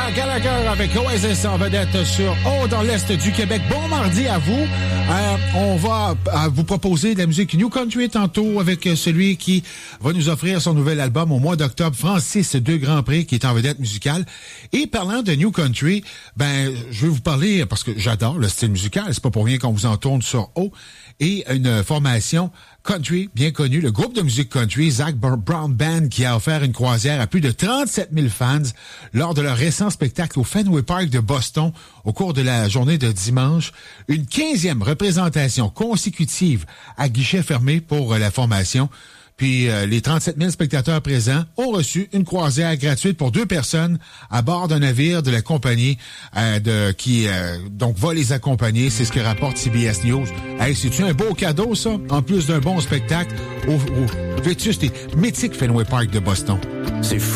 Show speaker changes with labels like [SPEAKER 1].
[SPEAKER 1] Gallagher avec Oasis en vedette sur O dans l'Est du Québec. Bon mardi à vous. On va vous proposer de la musique New Country tantôt avec celui qui va nous offrir son nouvel album au mois d'octobre, Francis de Grand Prix, qui est en vedette musicale. Et parlant de New Country, je vais vous parler, parce que j'adore le style musical, c'est pas pour rien qu'on vous en tourne sur O, et une formation country bien connue, le groupe de musique country Zac Brown Band, qui a offert une croisière à plus de 37 000 fans lors de leur récent spectacle au Fenway Park de Boston au cours de la journée de dimanche. Une 15e représentation consécutive à guichet fermé pour la formation. Puis les 37 000 spectateurs présents ont reçu une croisière gratuite pour 2 personnes à bord d'un navire de la compagnie qui va les accompagner. C'est ce que rapporte CBS News. Hey, c'est-tu un beau cadeau, ça? En plus d'un bon spectacle au vétuste et mythique Fenway Park de Boston.
[SPEAKER 2] C'est fou.